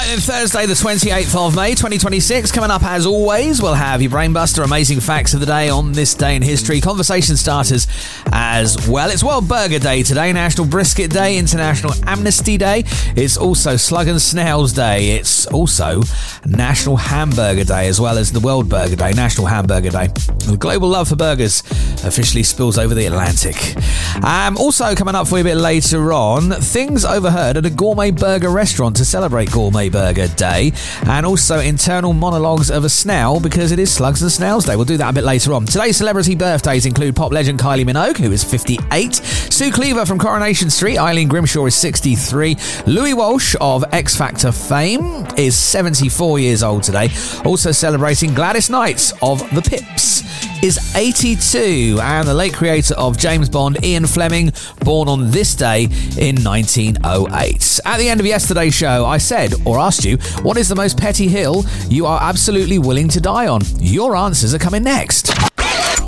Thursday, the 28th of May, 2026. Coming up, as always, we'll have your Brainbuster Amazing Facts of the Day on this day in history. Conversation starters as well. It's World Burger Day today, National Brisket Day, International Amnesty Day. It's also Slug and Snails Day. It's also National Hamburger Day, as well as the World Burger Day, National Hamburger Day. The global love for burgers officially spills over the Atlantic. Also coming up for you a bit later on, things overheard at a gourmet burger restaurant to celebrate Gourmet Burger Day, and also internal monologues of a snail because it is Slugs and Snails Day. We'll do that a bit later on. Today's celebrity birthdays include pop legend Kylie Minogue, who is 58, Sue Cleaver from Coronation Street, Eileen Grimshaw is 63, Louis Walsh of X Factor fame is 74 years old today. Also celebrating Gladys Knight of The Pips is 82, and the late creator of James Bond, Ian Fleming, born on this day in 1908. At the end of yesterday's show, I said, or asked you, what is the most petty hill you are absolutely willing to die on? Your answers are coming next.